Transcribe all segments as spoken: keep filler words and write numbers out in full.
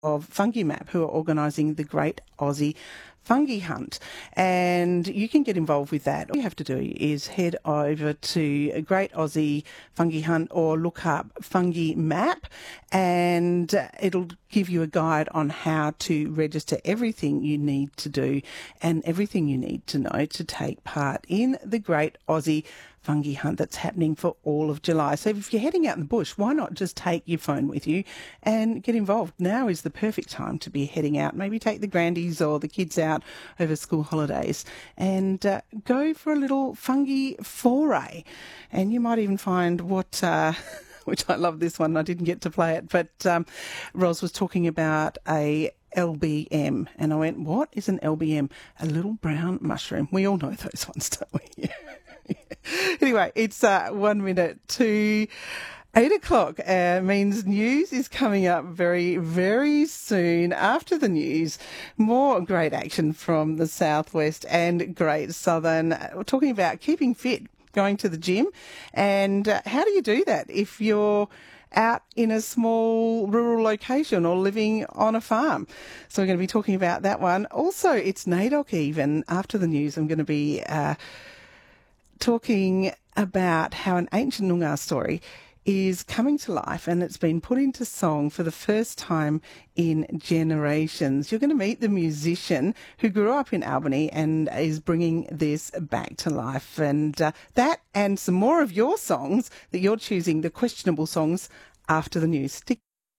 of Fungi Map, who are organising the Great Aussie Fungi Hunt, and you can get involved with that. All you have to do is head over to a Great Aussie Fungi Hunt or look up Fungi Map, and it'll give you a guide on how to register everything you need to do and everything you need to know to take part in the Great Aussie Fungi Hunt that's happening for all of July. So if you're heading out in the bush, why not just take your phone with you and get involved? Now is the perfect time to be heading out. Maybe take the grandies or the kids out over school holidays and uh, go for a little fungi foray. And you might even find what... Uh, which I love this one. I didn't get to play it, but um, Ros was talking about a L B M, and I went, what is an L B M? A little brown mushroom. We all know those ones, don't we? Anyway, it's uh, one minute to eight o'clock. Uh, means news is coming up very, very soon. After the news, more great action from the Southwest and Great Southern. We're talking about keeping fit, going to the gym, and uh, how do you do that if you're out in a small rural location or living on a farm? So we're going to be talking about that one. Also, it's NAIDOC even. After the news, I'm going to be uh, talking about how an ancient Noongar story is coming to life, and it's been put into song for the first time in generations. You're going to meet the musician who grew up in Albany and is bringing this back to life. And uh, that and some more of your songs that you're choosing, the questionable songs, after the news. Stick.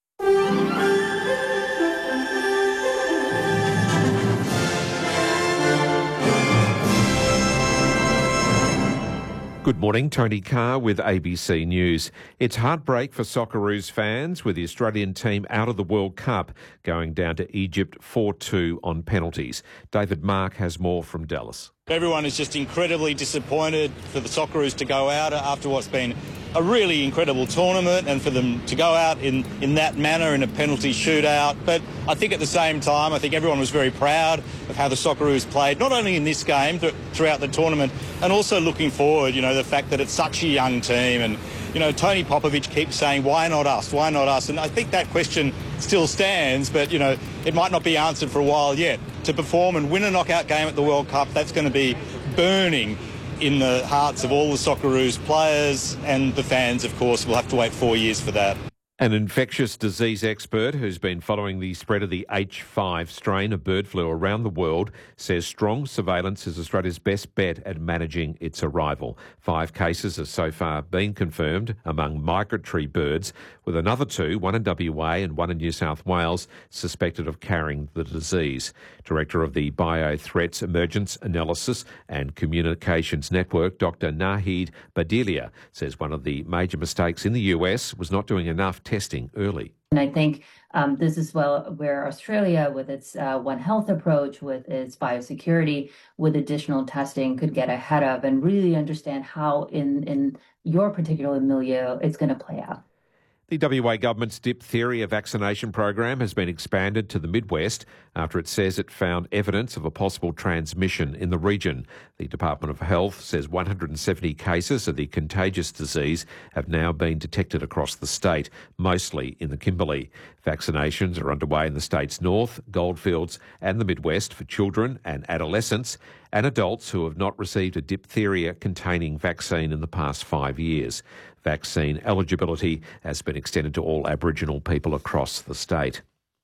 Good morning, Tony Carr with A B C News. It's heartbreak for Socceroos fans with the Australian team out of the World Cup, going down to Egypt four two on penalties. David Mark has more from Dallas. Everyone is just incredibly disappointed for the Socceroos to go out after what's been a really incredible tournament, and for them to go out in, in that manner in a penalty shootout. But I think at the same time, I think everyone was very proud of how the Socceroos played, not only in this game, but throughout the tournament, and also looking forward, you know, the fact that it's such a young team. And, you know, Tony Popovich keeps saying, why not us? Why not us? And I think that question still stands, but, you know, it might not be answered for a while yet. To perform and win a knockout game at the World Cup, that's going to be burning in the hearts of all the Socceroos players, and the fans, of course. We'll have to wait four years for that. An infectious disease expert who's been following the spread of the H five strain of bird flu around the world says strong surveillance is Australia's best bet at managing its arrival. Five cases have so far been confirmed among migratory birds, with another two, one in W A and one in New South Wales, suspected of carrying the disease. Director of the Biothreats Emergence Analysis and Communications Network, Doctor Nahid Badilia, says one of the major mistakes in the U S was not doing enough testing early. And I think um, this is well where Australia, with its uh, One Health approach, with its biosecurity, with additional testing, could get ahead of and really understand how in, in your particular milieu it's going to play out. The W A government's diphtheria vaccination program has been expanded to the Midwest after it says it found evidence of a possible transmission in the region. The Department of Health says one hundred seventy cases of the contagious disease have now been detected across the state, mostly in the Kimberley. Vaccinations are underway in the state's north, Goldfields and the Midwest for children and adolescents and adults who have not received a diphtheria-containing vaccine in the past five years. Vaccine eligibility has been extended to all Aboriginal people across the state.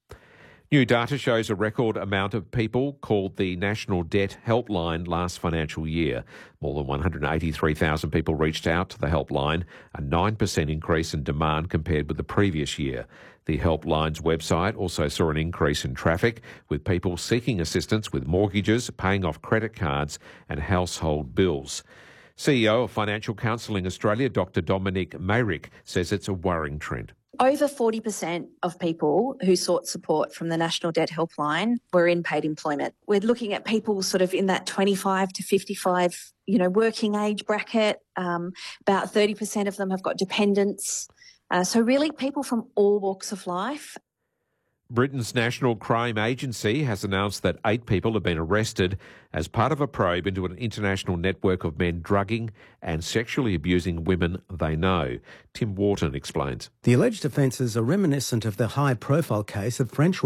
New data shows a record amount of people called the National Debt Helpline last financial year. More than one hundred eighty-three thousand people reached out to the helpline, a nine percent increase in demand compared with the previous year. The helpline's website also saw an increase in traffic, with people seeking assistance with mortgages, paying off credit cards and household bills. C E O of Financial Counselling Australia, Doctor Dominic Mayrick, says it's a worrying trend. Over forty percent of people who sought support from the National Debt Helpline were in paid employment. We're looking at people sort of in that twenty-five to fifty-five, you know, working age bracket. Um, about thirty percent of them have got dependents. Uh, so really people from all walks of life. Britain's National Crime Agency has announced that eight people have been arrested as part of a probe into an international network of men drugging and sexually abusing women they know. Tim Wharton explains. The alleged offences are reminiscent of the high-profile case of French